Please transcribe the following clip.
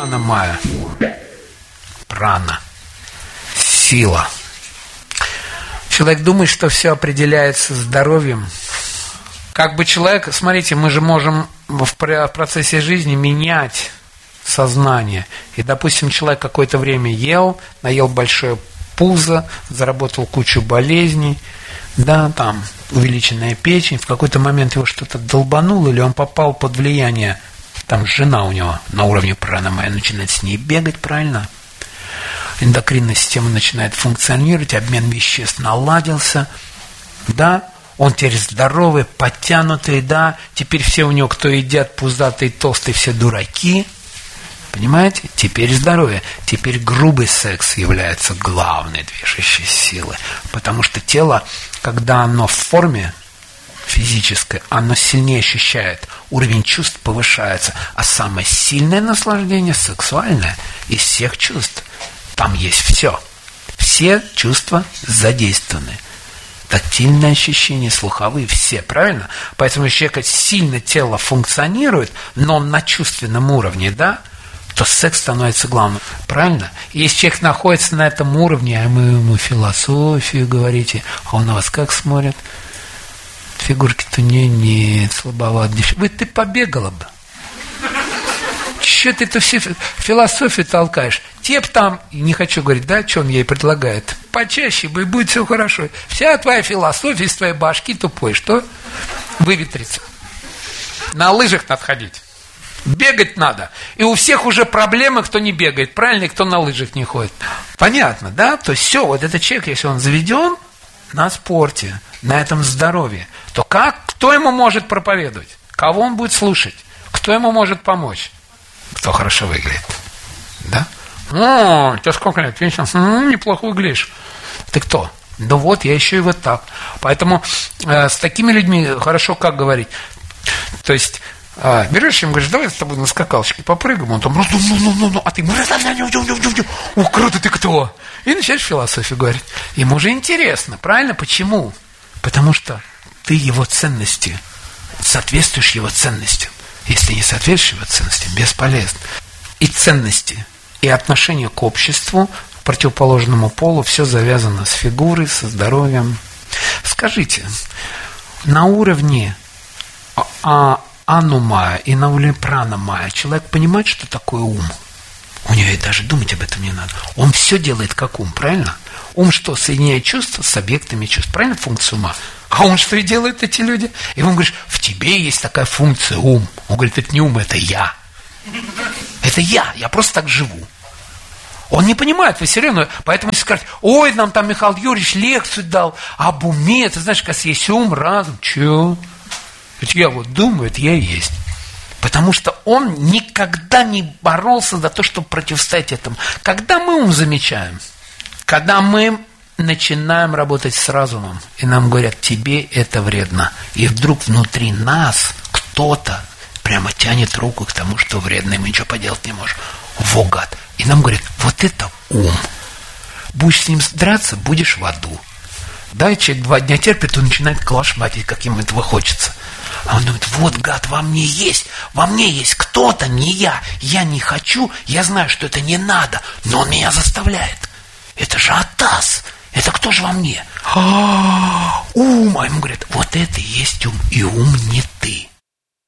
Прана майя. Прана. Сила. Человек думает, что все определяется здоровьем. Как бы человек, смотрите, мы же можем в процессе жизни менять сознание. И, допустим, человек какое-то время ел, наел большое пузо, заработал кучу болезней, да, там увеличенная печень, в какой-то момент его что-то долбануло, или он попал под влияние, там жена у него на уровне прана майя начинает с ней бегать, правильно? Эндокринная система начинает функционировать, обмен веществ наладился, да, он теперь здоровый, подтянутый, да, теперь все у него, кто едят пузатые, толстые, все дураки, понимаете? Теперь здоровье, теперь грубый секс является главной движущей силой, потому что тело, когда оно в форме физической, оно сильнее ощущает, уровень чувств повышается, а самое сильное наслаждение сексуальное из всех чувств. Там есть все чувства задействованы. Тактильные ощущения, слуховые, все, правильно? Поэтому если у человека сильно тело функционирует, но на чувственном уровне, да, то секс становится главным, правильно? И если человек находится на этом уровне, а вы ему философию говорите, а он на вас как смотрит? Фигурки-то нет, слабоват. Ты побегала бы. Че ты-то все философию толкаешь? Теп там, не хочу говорить, да, что он ей предлагает, почаще бы, и будет все хорошо. Вся твоя философия из твоей башки тупой, что? Выветрится. На лыжах надо ходить. Бегать надо. И у всех уже проблемы, кто не бегает, правильно, и кто на лыжах не ходит. Понятно, да? То есть все, вот этот человек, если он заведен на спорте, на этом здоровье, то кто ему может проповедовать? Кого он будет слушать? Кто ему может помочь? Кто хорошо выглядит. Да? О, тебе сколько лет? Неплохо выглядишь. Ты кто? Да вот, я еще и вот так. Поэтому с такими людьми хорошо как говорить. То есть берешь им, говоришь, давай с тобой на скакалочке попрыгаем, он там, а ты, ух, круто, ты кто? И начинаешь философию говорить. Ему же интересно, правильно? Почему? Потому что ты его ценности, соответствуешь его ценностям. Если не соответствуешь его ценностям, бесполезно. И ценности, и отношение к обществу, к противоположному полу, все завязано с фигурой, со здоровьем. Скажите, на уровне Ану майя и на уровне прана майя человек понимает, что такое ум? У него и даже думать об этом не надо. Он все делает как ум, правильно? Ум что? Соединяет чувства с объектами чувств. Правильно функция ума? А он что и делает, эти люди? И он говорит, в тебе есть такая функция ум. Он говорит, это не ум, это я. Это я просто так живу. Он не понимает, вы серьезно. Поэтому если скажете, ой, нам там Михаил Юрьевич лекцию дал об уме, ты знаешь, как есть ум, разум. Чего? Ведь я вот думаю, это я и есть. Потому что он никогда не боролся за то, чтобы противостоять этому. Когда мы ум замечаем, когда мы начинаем работать с разумом, и нам говорят, тебе это вредно, и вдруг внутри нас кто-то прямо тянет руку к тому, что вредно, и мы ничего поделать не можем. Во, гад. И нам говорят, вот это ум. Будешь с ним драться, будешь в аду. Да, человек 2 дня терпит, он начинает клашматить, как ему этого хочется. А он думает, вот, гад, во мне есть кто-то, не я не хочу, я знаю, что это не надо, но он меня заставляет. Это же Атас, это кто же во мне? Ум, а ему говорят, вот это и есть ум, и ум не ты.